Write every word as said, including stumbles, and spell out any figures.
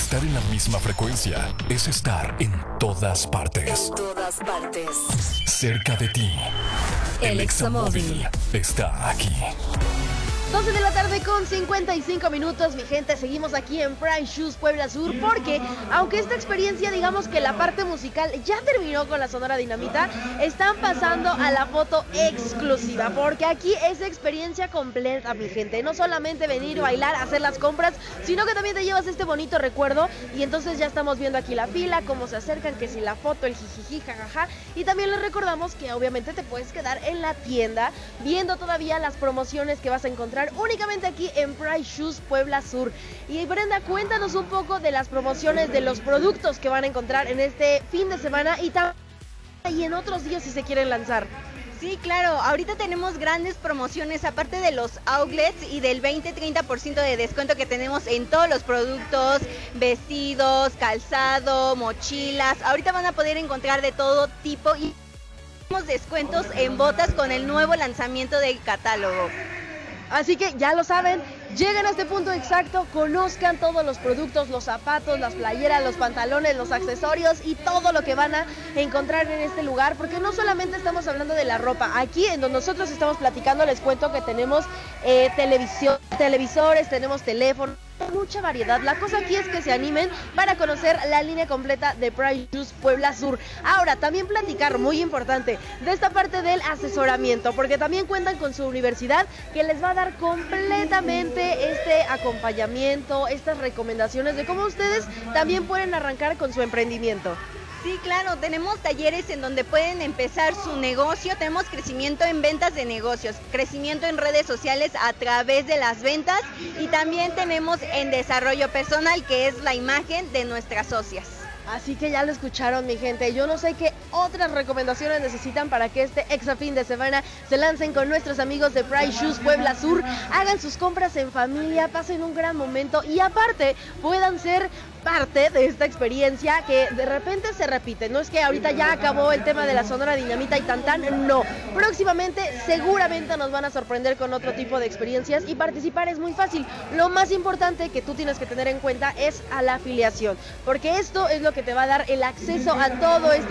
Estar en la misma frecuencia es estar en todas partes. En todas partes. Cerca de ti. El Examóvil está aquí. doce de la tarde con cincuenta y cinco minutos, mi gente, seguimos aquí en Prime Shoes Puebla Sur porque aunque esta experiencia, digamos que la parte musical ya terminó con la Sonora Dinamita, están pasando a la foto exclusiva porque aquí es experiencia completa, mi gente, no solamente venir, bailar, hacer las compras, sino que también te llevas este bonito recuerdo y entonces ya estamos viendo aquí la fila, cómo se acercan, que si la foto, el jijiji, jajaja, y también les recordamos que obviamente te puedes quedar en la tienda viendo todavía las promociones que vas a encontrar únicamente aquí en Price Shoes Puebla Sur. Y Brenda, cuéntanos un poco de las promociones de los productos que van a encontrar en este fin de semana y también y en otros días si se quieren lanzar. Sí, claro, ahorita tenemos grandes promociones, aparte de los outlets y del veinte a treinta por ciento de descuento que tenemos en todos los productos, vestidos, calzado, mochilas. Ahorita van a poder encontrar de todo tipo y tenemos descuentos en botas con el nuevo lanzamiento del catálogo. Así que ya lo saben, lleguen a este punto exacto, conozcan todos los productos, los zapatos, las playeras, los pantalones, los accesorios y todo lo que van a encontrar en este lugar, porque no solamente estamos hablando de la ropa, aquí en donde nosotros estamos platicando les cuento que tenemos eh, televisión, televisores, tenemos teléfonos, mucha variedad. La cosa aquí es que se animen para conocer la línea completa de Price Shoes Puebla Sur. Ahora, también platicar, muy importante, de esta parte del asesoramiento, porque también cuentan con su universidad que les va a dar completamente este acompañamiento, estas recomendaciones de cómo ustedes también pueden arrancar con su emprendimiento. Sí, claro, tenemos talleres en donde pueden empezar su negocio, tenemos crecimiento en ventas de negocios, crecimiento en redes sociales a través de las ventas y también tenemos en desarrollo personal, que es la imagen de nuestras socias. Así que ya lo escucharon, mi gente. Yo no sé qué otras recomendaciones necesitan para que este extra fin de semana se lancen con nuestros amigos de Price Shoes Puebla Sur, hagan sus compras en familia, pasen un gran momento y aparte puedan ser parte de esta experiencia que de repente se repite. No es que ahorita ya acabó el tema de la Sonora Dinamita y tan tan, no. Próximamente seguramente nos van a sorprender con otro tipo de experiencias y participar es muy fácil. Lo más importante que tú tienes que tener en cuenta es a la afiliación, porque esto es lo que te va a dar el acceso a todo este